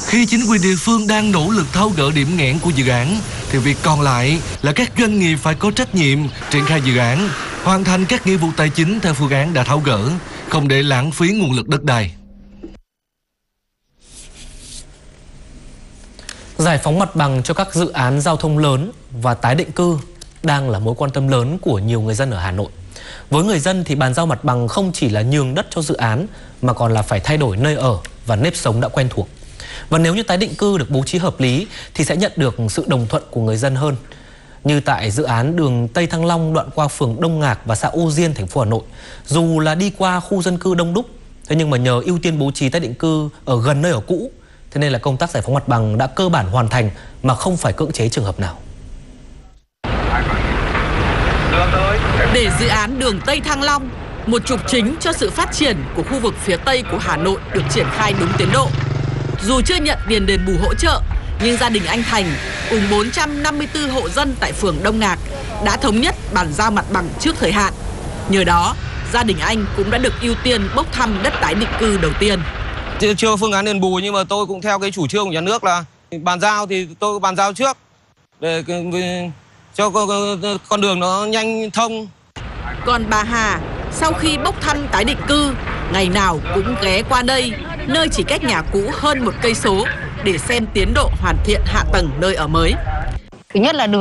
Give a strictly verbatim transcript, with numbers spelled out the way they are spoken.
Khi chính quyền địa phương đang nỗ lực tháo gỡ điểm nghẽn của dự án, thì việc còn lại là các doanh nghiệp phải có trách nhiệm triển khai dự án, hoàn thành các nghĩa vụ tài chính theo phương án đã tháo gỡ, không để lãng phí nguồn lực đất đai. Giải phóng mặt bằng cho các dự án giao thông lớn và tái định cư đang là mối quan tâm lớn của nhiều người dân ở Hà Nội. Với người dân thì bàn giao mặt bằng không chỉ là nhường đất cho dự án mà còn là phải thay đổi nơi ở và nếp sống đã quen thuộc. Và nếu như tái định cư được bố trí hợp lý thì sẽ nhận được sự đồng thuận của người dân hơn. Như tại dự án đường Tây Thăng Long đoạn qua phường Đông Ngạc và xã Ô Diên, thành phố Hà Nội. Dù là đi qua khu dân cư đông đúc, thế nhưng mà nhờ ưu tiên bố trí tái định cư ở gần nơi ở cũ, thế nên là công tác giải phóng mặt bằng đã cơ bản hoàn thành mà không phải cưỡng chế trường hợp nào. Để dự án đường Tây Thăng Long, một trục chính cho sự phát triển của khu vực phía Tây của Hà Nội được triển khai đúng tiến độ. Dù chưa nhận tiền đền bù hỗ trợ, nhưng gia đình anh Thành cùng bốn trăm năm mươi tư hộ dân tại phường Đông Ngạc đã thống nhất bàn giao mặt bằng trước thời hạn. Nhờ đó, gia đình anh cũng đã được ưu tiên bốc thăm đất tái định cư đầu tiên. Chưa, chưa phương án đền bù nhưng mà tôi cũng theo cái chủ trương của nhà nước là bàn giao thì tôi bàn giao trước để cho con đường nó nhanh thông. Còn bà Hà, sau khi bốc thăm tái định cư, ngày nào cũng ghé qua đây, nơi chỉ cách nhà cũ hơn một cây số để xem tiến độ hoàn thiện hạ tầng nơi ở mới. Thứ nhất là đường